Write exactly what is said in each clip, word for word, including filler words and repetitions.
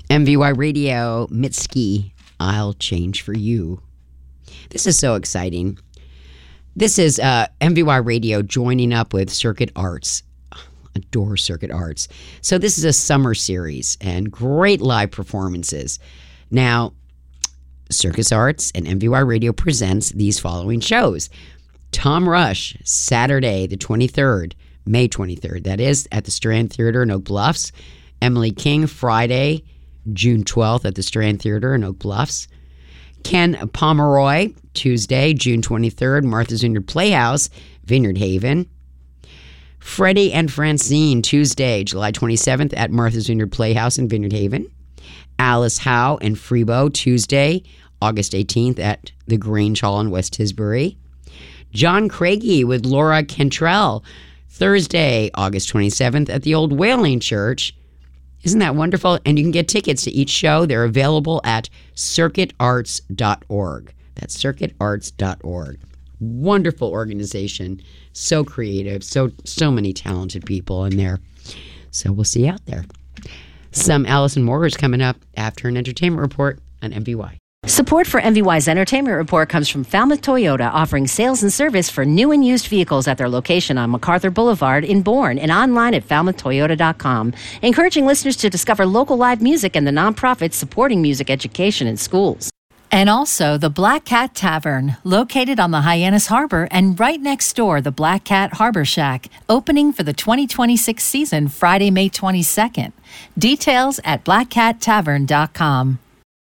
M V Y Radio, Mitski, I'll change for you. This is so exciting. This is uh, M V Y Radio joining up with Circuit Arts. Adore Circuit Arts. So this is a summer series and great live performances. Now, Circus Arts and M V Y Radio presents these following shows. Tom Rush, Saturday the twenty-third, May twenty-third, that is, at the Strand Theater in Oak Bluffs. Emily King, Friday, June twelfth, at the Strand Theater in Oak Bluffs. Ken Pomeroy, Tuesday, June twenty-third, Martha's Vineyard Playhouse, Vineyard Haven. Freddie and Francine, Tuesday, July twenty-seventh, at Martha's Vineyard Playhouse in Vineyard Haven. Alice Howe and Freebo, Tuesday, August eighteenth, at the Grange Hall in West Tisbury. John Craigie with Laura Cantrell, Thursday, August twenty-seventh, at the Old Whaling Church. Isn't that wonderful? And you can get tickets to each show. They're available at circuit arts dot org. That's circuit arts dot org. Wonderful organization. So creative. So so many talented people in there. So we'll see you out there. Some Allison Moore is coming up after an entertainment report on M V Y. Support for M V Y's Entertainment Report comes from Falmouth Toyota, offering sales and service for new and used vehicles at their location on MacArthur Boulevard in Bourne and online at falmouth toyota dot com, encouraging listeners to discover local live music and the nonprofits supporting music education in schools. And also the Black Cat Tavern, located on the Hyannis Harbor and right next door, the Black Cat Harbor Shack, opening for the twenty twenty-six season Friday, May twenty-second. Details at black cat tavern dot com.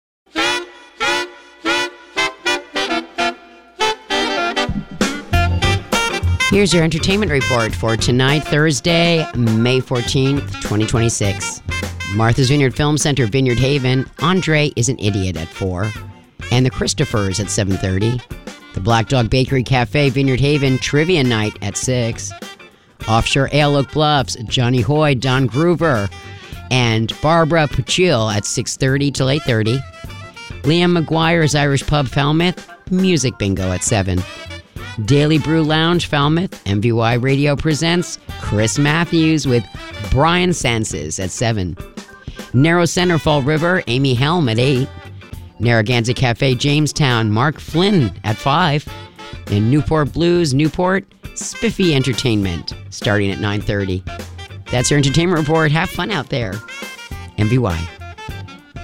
Here's your entertainment report for tonight, Thursday, May fourteenth, twenty twenty-six. Martha's Vineyard Film Center, Vineyard Haven, Andre is an Idiot at four. And the Christophers at seven thirty. The Black Dog Bakery Cafe, Vineyard Haven, Trivia Night at six. Offshore Ale Oak Bluffs, Johnny Hoy, Don Groover, and Barbara Puchil at six thirty till eight thirty. Liam McGuire's Irish Pub, Falmouth, Music Bingo at seven. Daily Brew Lounge, Falmouth, M V Y Radio presents Chris Matthews with Brian Sanses at seven. Narrow Center, Fall River, Amy Helm at eight. Narragansett Cafe, Jamestown, Mark Flynn at five. And Newport Blues, Newport, Spiffy Entertainment, starting at nine thirty. That's your entertainment report. Have fun out there. M V Y.